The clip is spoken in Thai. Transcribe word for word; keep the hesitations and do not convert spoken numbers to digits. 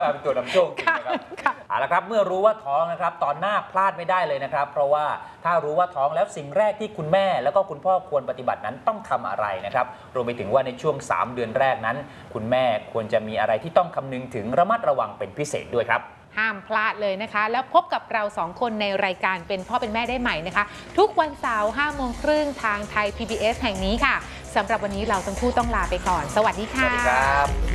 เป็นตัวนำโชคจริงนะครับเอาละครับเมื่อรู้ว่าท้องนะครับตอนหน้าพลาดไม่ได้เลยนะครับเพราะว่าถ้ารู้ว่าท้องแล้วสิ่งแรกที่คุณแม่แล้วก็คุณพ่อควรปฏิบัตินั้นต้องทำอะไรนะครับรวมไปถึงว่าในช่วงสามเดือนแรกนั้นคุณแม่ควรจะมีอะไรที่ต้องคำนึงถึงระมัดระวังเป็นพิเศษด้วยครับห้ามพลาดเลยนะคะแล้วพบกับเราสองคนในรายการเป็นพ่อเป็นแม่ได้ใหม่นะคะทุกวันเสาร์ห้าโมงครึ่งทางไทย พี บี เอส แห่งนี้ค่ะสำหรับวันนี้เราทั้งคู่ต้องลาไปก่อนสวัสดีค่ะสวัสดีครับ